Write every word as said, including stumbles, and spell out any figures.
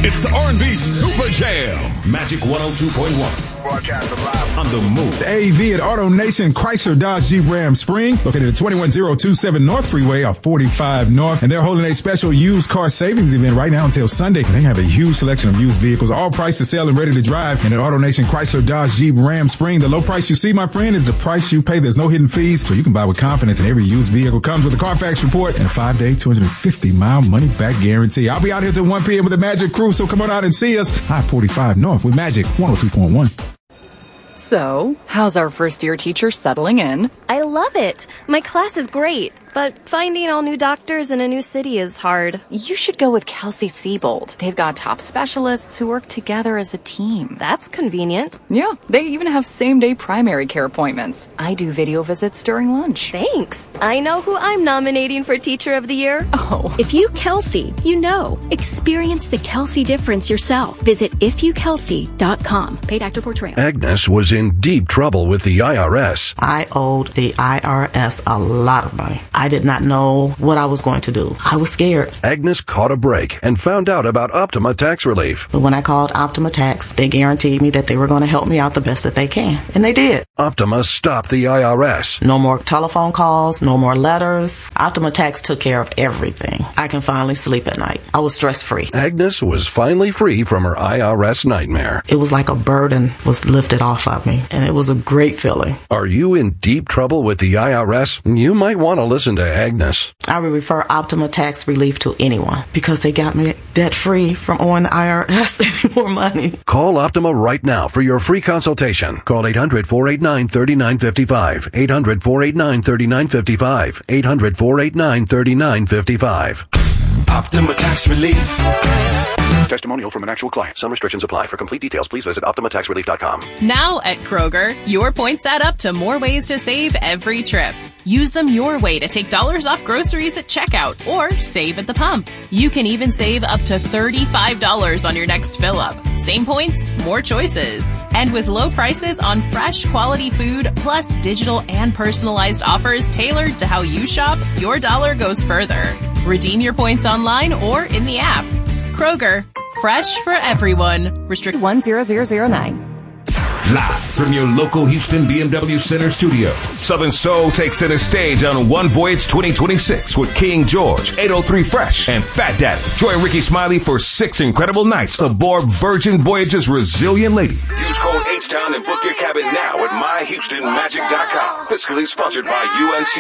It's the R and B Super Jam. Magic one oh two point one. Broadcast live on the move. The A V at Auto Nation Chrysler Dodge Jeep Ram Spring, located at twenty-one thousand twenty-seven North Freeway off forty-five North. And they're holding a special used car savings event right now until Sunday. And they have a huge selection of used vehicles, all priced to sell and ready to drive. And at Auto Nation Chrysler Dodge Jeep Ram Spring, the low price you see, my friend, is the price you pay. There's no hidden fees, so you can buy with confidence. And every used vehicle comes with a Carfax report and a five-day, two hundred fifty mile money-back guarantee. I'll be out here till one p.m. with the Magic Crew, so come on out and see us. I forty-five North with Magic one oh two point one. So, how's our first year teacher settling in? I love it. My class is great, but finding all new doctors in a new city is hard. You should go with Kelsey Siebold. They've got top specialists who work together as a team. That's convenient. Yeah, they even have same-day primary care appointments. I do video visits during lunch. Thanks. I know who I'm nominating for Teacher of the Year. Oh. If you Kelsey, you know. Experience the Kelsey difference yourself. Visit if you kelsey dot com. Paid actor portrayal. Agnes was in deep trouble with the I R S. I owed the I R S a lot of money. I did not know what I was going to do. I was scared. Agnes caught a break and found out about Optima Tax Relief. But when I called Optima Tax, they guaranteed me that they were going to help me out the best that they can. And they did. Optima stopped the I R S. No more telephone calls, no more letters. Optima Tax took care of everything. I can finally sleep at night. I was stress-free. Agnes was finally free from her I R S nightmare. It was like a burden was lifted off of me, and it was a great feeling. Are you in deep trouble with the I R S? You might want to listen to Agnes. I would refer Optima Tax Relief to anyone because they got me debt-free from owing the I R S any more money. Call Optima right now for your free consultation. Call eight hundred, four eight nine, three nine five five. eight hundred, four eight nine, three nine five five. eight hundred, four eight nine, three nine five five. Optima Tax Relief. Testimonial from an actual client. Some restrictions apply. For complete details, please visit optima tax relief dot com. Now at Kroger, your points add up to more ways to save every trip. Use them your way to take dollars off groceries at checkout or save at the pump. You can even save up to thirty-five dollars on your next fill-up. Same points, more choices. And with low prices on fresh, quality food, plus digital and personalized offers tailored to how you shop, your dollar goes further. Redeem your points online or in the app. Kroger, fresh for everyone. Restrict one zero zero zero nine. Live from your local Houston B M W Center studio, Southern Soul takes center stage on One Voyage twenty twenty-six with King George, eight oh three Fresh, and Fat Daddy. Join Ricky Smiley for six incredible nights aboard Virgin Voyage's Resilient Lady. Use code H-Town and book your cabin now at my houston magic dot com. Fiscally sponsored by U N C.